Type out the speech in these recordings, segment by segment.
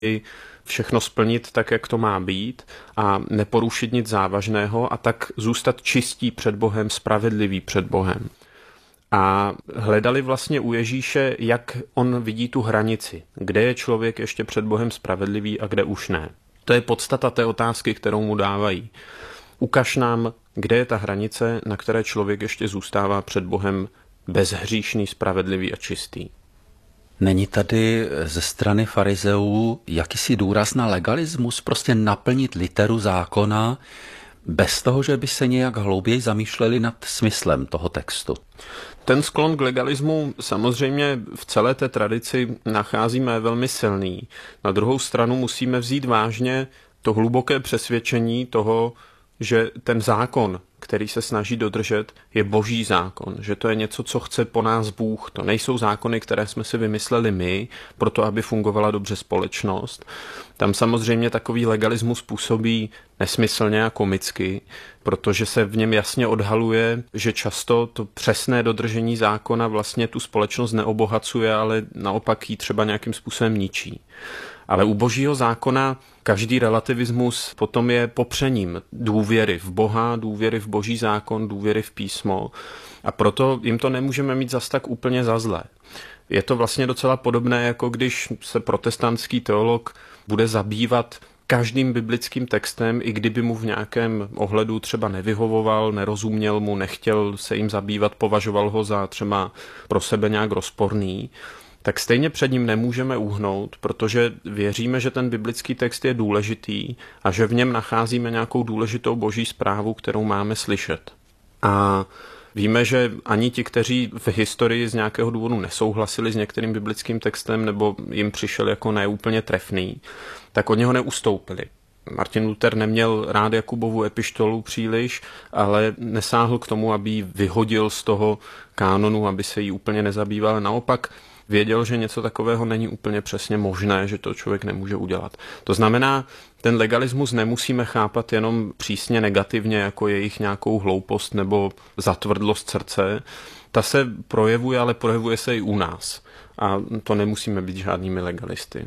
všechno splnit tak, jak to má být a neporušit nic závažného a tak zůstat čistí před Bohem, spravedliví před Bohem. A hledali vlastně u Ježíše, jak on vidí tu hranici, kde je člověk ještě před Bohem spravedlivý a kde už ne. To je podstata té otázky, kterou mu dávají. Ukaž nám, kde je ta hranice, na které člověk ještě zůstává před Bohem bezhříšný, spravedlivý a čistý. Není tady ze strany farizeů jakýsi důraz na legalismus, prostě naplnit literu zákona, bez toho, že by se nějak hlouběji zamýšleli nad smyslem toho textu? Ten sklon k legalismu samozřejmě v celé té tradici nacházíme velmi silný. Na druhou stranu musíme vzít vážně to hluboké přesvědčení toho, že ten zákon, který se snaží dodržet, je boží zákon, že to je něco, co chce po nás Bůh. To nejsou zákony, které jsme si vymysleli my, proto aby fungovala dobře společnost. Tam samozřejmě takový legalismus působí nesmyslně a komicky, protože se v něm jasně odhaluje, že často to přesné dodržení zákona vlastně tu společnost neobohacuje, ale naopak ji třeba nějakým způsobem ničí. Ale u božího zákona každý relativismus potom je popřením důvěry v Boha, důvěry v boží zákon, důvěry v písmo. A proto jim to nemůžeme mít zas tak úplně za zlé. Je to vlastně docela podobné, jako když se protestantský teolog bude zabývat každým biblickým textem, i kdyby mu v nějakém ohledu třeba nevyhovoval, nerozuměl mu, nechtěl se jim zabývat, považoval ho za třeba pro sebe nějak rozporný, tak stejně před ním nemůžeme uhnout, protože věříme, že ten biblický text je důležitý a že v něm nacházíme nějakou důležitou boží zprávu, kterou máme slyšet. A víme, že ani ti, kteří v historii z nějakého důvodu nesouhlasili s některým biblickým textem nebo jim přišel jako neúplně trefný, tak od něho neustoupili. Martin Luther neměl rád Jakubovu epištolu příliš, ale nesáhl k tomu, aby ji vyhodil z toho kánonu, aby se jí úplně nezabýval. Naopak věděl, že něco takového není úplně přesně možné, že to člověk nemůže udělat. To znamená, ten legalismus nemusíme chápat jenom přísně negativně jako jejich nějakou hloupost nebo zatvrdlost srdce. Ta se projevuje, ale projevuje se i u nás. A to nemusíme být žádnými legalisty.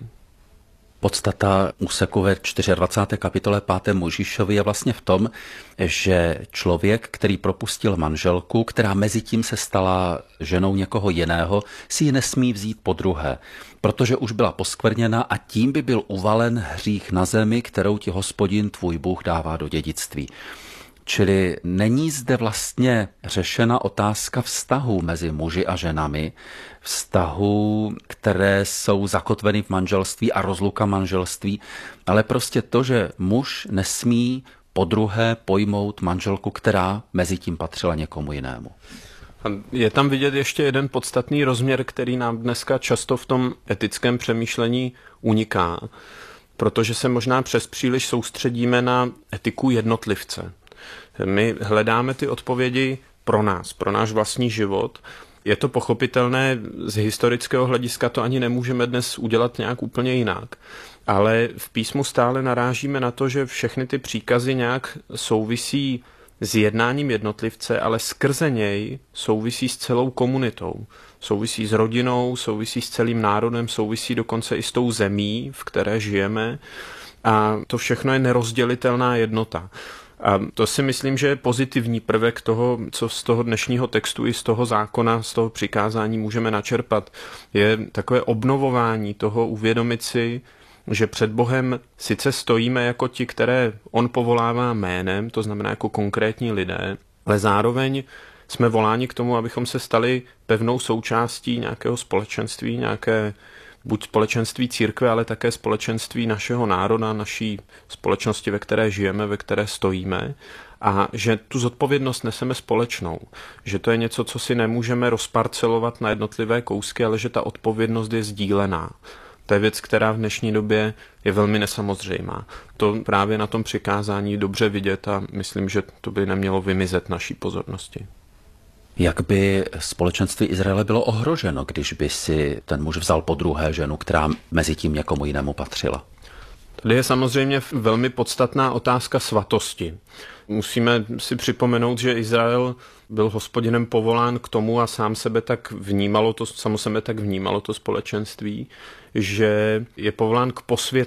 Podstata úseku ve 24. kapitole 5. Mojžíšovi je vlastně v tom, že člověk, který propustil manželku, která mezi tím se stala ženou někoho jiného, si ji nesmí vzít podruhé, protože už byla poskvrněna a tím by byl uvalen hřích na zemi, kterou ti Hospodin tvůj Bůh dává do dědictví. Čili není zde vlastně řešena otázka vztahu mezi muži a ženami, vztahu, které jsou zakotveny v manželství a rozluka manželství, ale prostě to, že muž nesmí podruhé pojmout manželku, která mezi tím patřila někomu jinému. Je tam vidět ještě jeden podstatný rozměr, který nám dneska často v tom etickém přemýšlení uniká, protože se možná přes příliš soustředíme na etiku jednotlivce. My hledáme ty odpovědi pro nás, pro náš vlastní život. Je to pochopitelné, z historického hlediska to ani nemůžeme dnes udělat nějak úplně jinak. Ale v písmu stále narážíme na to, že všechny ty příkazy nějak souvisí s jednáním jednotlivce, ale skrze něj souvisí s celou komunitou. Souvisí s rodinou, souvisí s celým národem, souvisí dokonce i s tou zemí, v které žijeme. A to všechno je nerozdělitelná jednota. A to si myslím, že je pozitivní prvek toho, co z toho dnešního textu i z toho zákona, z toho přikázání můžeme načerpat. Je takové obnovování toho uvědomit si, že před Bohem sice stojíme jako ti, které on povolává jménem, to znamená jako konkrétní lidé, ale zároveň jsme voláni k tomu, abychom se stali pevnou součástí nějakého společenství, nějaké buď společenství církve, ale také společenství našeho národa, naší společnosti, ve které žijeme, ve které stojíme, a že tu zodpovědnost neseme společnou, že to je něco, co si nemůžeme rozparcelovat na jednotlivé kousky, ale že ta odpovědnost je sdílená. To je věc, která v dnešní době je velmi nesamozřejmá. To právě na tom přikázání dobře vidět a myslím, že to by nemělo vymizet naší pozornosti. Jak by společenství Izraele bylo ohroženo, když by si ten muž vzal podruhé ženu, která mezi tím někomu jinému patřila? Tady je samozřejmě velmi podstatná otázka svatosti. Musíme si připomenout, že Izrael byl Hospodinem povolán k tomu a samo sebe tak vnímalo to společenství, že je povolán k posvěcení